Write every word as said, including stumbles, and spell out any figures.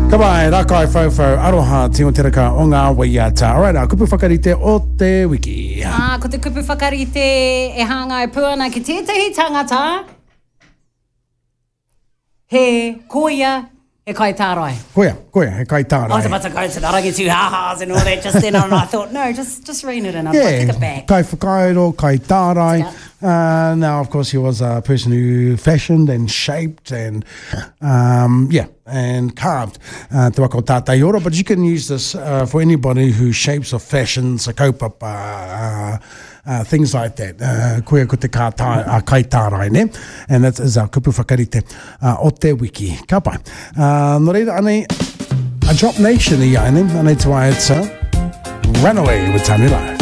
Ka bai, rakai whauwhau, aroha tino teraka o ngā waiata. Alright, now, kupu whakarite o te wiki. Ah, ko te kupu whakarite e hāngai puana ki tētahi tangata. He koia e kai tārai. Koia, koia, he kai tārai. I was about to go to the rangi tū ha-has and all that just then, and I thought, no, just just rein it in. I'll Yeah, kick it back. kai whakairo, kai tārai. Yeah. Uh, now, of course, he was a person who fashioned and shaped and, um, yeah, and carved uh, te wako tātai ora. But you can use this uh, for anybody who shapes or fashions a kaupapa, uh, uh, things like that. Uh, koia ko te kā tā, uh, kai tārai, ne? And that is our kupu whakarite uh, o te wiki. Ka pai. Uh, no reira, anei, a drop nation i ai, ne? Anei te wai, it's uh, Runaway with Tani Live.